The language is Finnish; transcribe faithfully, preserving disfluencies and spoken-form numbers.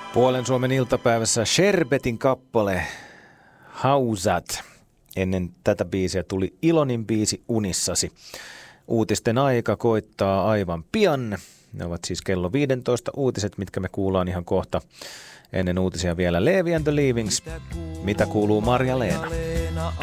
Puolen Suomen iltapäivässä Sherbetin kappale Hausat. Ennen tätä biisiä tuli Ilonin biisi Unissasi. Uutisten aika koittaa aivan pian. Ne ovat siis kello viisitoista uutiset, mitkä me kuullaan ihan kohta. Ennen uutisia vielä Levi and the Leavings. Mitä kuuluu Marja-Leena?